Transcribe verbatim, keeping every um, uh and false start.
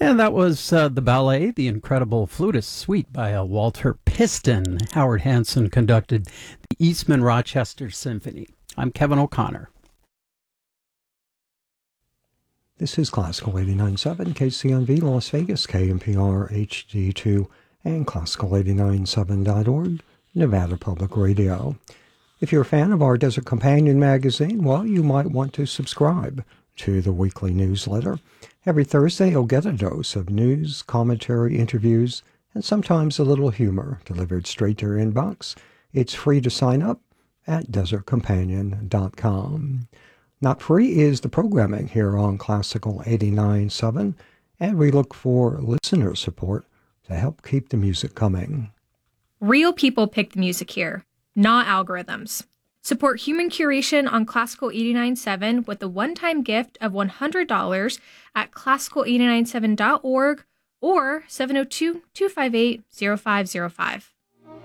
And that was uh, the ballet, The Incredible Flutist Suite by uh, Walter Piston. Howard Hanson conducted the Eastman Rochester Symphony. I'm Kevin O'Connor. This is Classical eighty-nine point seven, K C N V Las Vegas, K N P R H D two, and Classical eighty-nine point seven dot org, Nevada Public Radio. If you're a fan of our Desert Companion magazine, well, you might want to subscribe to the weekly newsletter. Every Thursday, you'll get a dose of news, commentary, interviews, and sometimes a little humor delivered straight to your inbox. It's free to sign up at desert companion dot com. Not free is the programming here on Classical eighty-nine point seven, and we look for listener support to help keep the music coming. Real people pick the music here, not algorithms. Support human curation on Classical eighty-nine point seven with a one-time gift of one hundred dollars at classical eighty-nine point seven dot org or seven oh two, two five eight, oh five oh five.